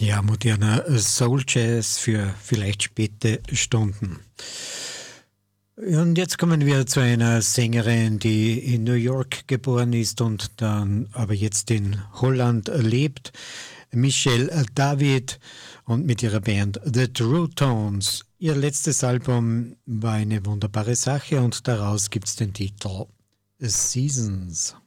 Ja, moderner Soul Jazz für vielleicht späte Stunden. Und jetzt kommen wir zu einer Sängerin, die in New York geboren ist und dann aber jetzt in Holland lebt. Michelle David und mit ihrer Band The True Tones. Ihr letztes Album war eine wunderbare Sache und daraus gibt es den Titel Seasons.